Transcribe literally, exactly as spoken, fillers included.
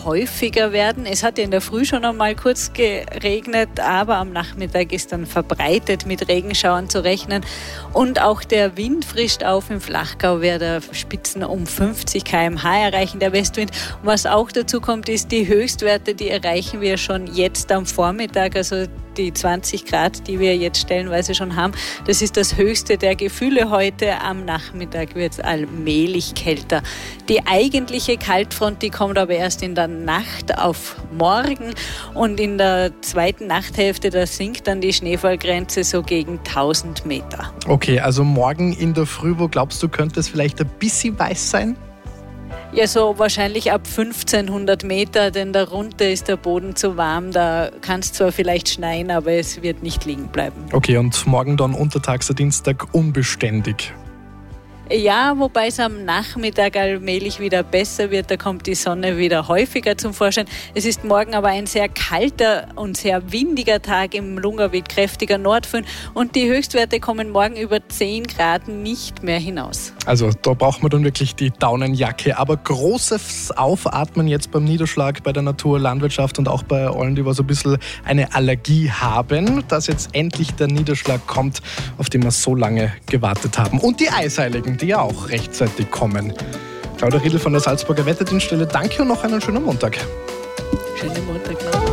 häufiger werden. Es hat ja in der Früh schon einmal kurz geregnet, aber am Nachmittag ist dann verbreitet mit Regenschauern zu rechnen. Und auch der Wind frischt auf. Im Flachgau wird er Spitzen um fünfzig Kilometer pro Stunde erreichen, der Westwind. Und was auch dazu kommt, ist die Höchstwerte, die erreichen wir schon jetzt am Vormittag, also die zwanzig Grad, die wir jetzt stellenweise schon haben. Das ist das höchste der Gefühle heute. Am Nachmittag wird es allmählich kälter. Die eigentliche Kaltfront, die kommt aber erst in der Nacht auf morgen. Und in der zweiten Nachthälfte, da sinkt dann die Schneefallgrenze so gegen tausend Meter. Okay, also morgen in der Früh, wo glaubst du, könnte es vielleicht ein bisschen weiß sein? Ja, so wahrscheinlich ab fünfzehnhundert Meter, denn darunter ist der Boden zu warm. Da kann es zwar vielleicht schneien, aber es wird nicht liegen bleiben. Okay, und morgen dann untertags, der Dienstag, unbeständig. Ja, wobei es am Nachmittag allmählich wieder besser wird. Da kommt die Sonne wieder häufiger zum Vorschein. Es ist morgen aber ein sehr kalter und sehr windiger Tag im Lungerwied, kräftiger Nordföhn. Und die Höchstwerte kommen morgen über zehn Grad nicht mehr hinaus. Also da braucht man dann wirklich die Daunenjacke. Aber großes Aufatmen jetzt beim Niederschlag, bei der Natur, Landwirtschaft und auch bei allen, die was ein bisschen eine Allergie haben, dass jetzt endlich der Niederschlag kommt, auf den wir so lange gewartet haben. Und die Eisheiligen, die ja auch rechtzeitig kommen. Claudia Riedl von der Salzburger Wetterdienststelle, danke und noch einen schönen Montag. Schönen Montag noch.